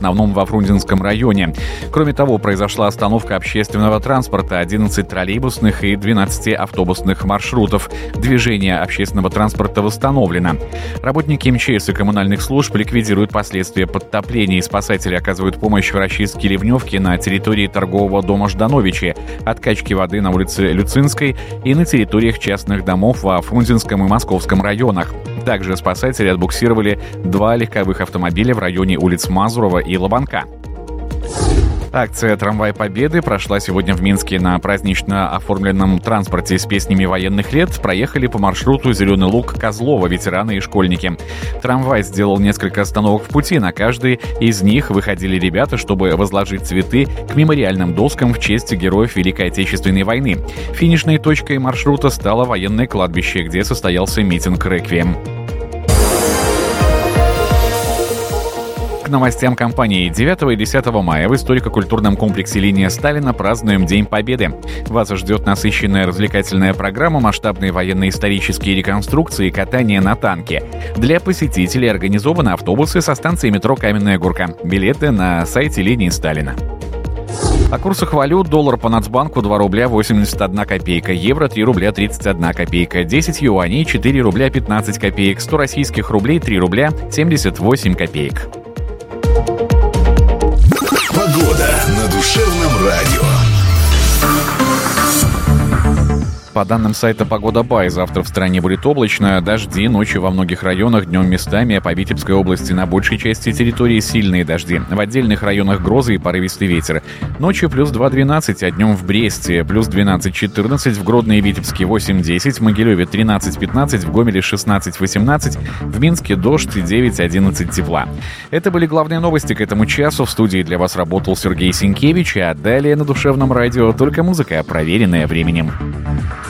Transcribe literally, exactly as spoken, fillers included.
основном во Фрунзенском районе. Кроме того, произошла остановка общественного транспорта, одиннадцати троллейбусных и двенадцати автобусных маршрутов. Движение общественного транспорта восстановлено. Работники эм че эс и коммунальных служб ликвидируют последствия подтоплений. Спасатели оказывают помощь в расчистке ливневки на территории торгового дома Ждановичи, откачке воды на улице Люцинской и на территориях частных домов во Фрунзенском и Московском районах. Также спасатели отбуксировали два легковых автомобиля в районе улиц Мазурова и Лобанка. Акция «Трамвай Победы» прошла сегодня в Минске. На празднично оформленном транспорте с песнями военных лет проехали по маршруту «Зеленый Луг» Козлова, ветераны и школьники. Трамвай сделал несколько остановок в пути. На каждой из них выходили ребята, чтобы возложить цветы к мемориальным доскам в честь героев Великой Отечественной войны. Финишной точкой маршрута стало военное кладбище, где состоялся митинг «Реквием». Новостям компании. девятого и десятого мая в историко-культурном комплексе «Линия Сталина» празднуем День Победы. Вас ждет насыщенная развлекательная программа, масштабные военно-исторические реконструкции и катание на танке. Для посетителей организованы автобусы со станции метро «Каменная горка». Билеты на сайте «Линии Сталина». О курсах валют: доллар по Нацбанку два рубля восемьдесят одна копейка, евро три рубля тридцать одна копейка, десять юаней четыре рубля пятнадцать копеек, сто российских рублей три рубля семьдесят восемь копеек. Погода на душевном радио. По данным сайта «Погода Бай», завтра в стране будет облачно, дожди, ночью во многих районах, днем местами, а по Витебской области на большей части территории сильные дожди. В отдельных районах грозы и порывистый ветер. Ночью плюс два двенадцать, а днем в Бресте плюс двенадцать четырнадцать, в Гродно и Витебске восемь десять, в Могилеве тринадцать пятнадцать, в Гомеле шестнадцать восемнадцать, в Минске дождь девять одиннадцать тепла. Это были главные новости к этому часу. В студии для вас работал Сергей Сенкевич, а далее на душевном радио только музыка, проверенная временем.